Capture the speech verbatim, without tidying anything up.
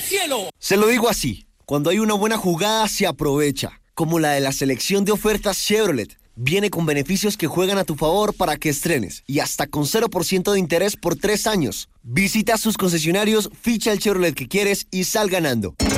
cielo. Se lo digo así, cuando hay una buena jugada se aprovecha, como la de la selección de ofertas Chevrolet. Viene con beneficios que juegan a tu favor para que estrenes y hasta con cero por ciento de interés por tres años. Visita sus concesionarios, ficha el Chevrolet que quieres y sal ganando.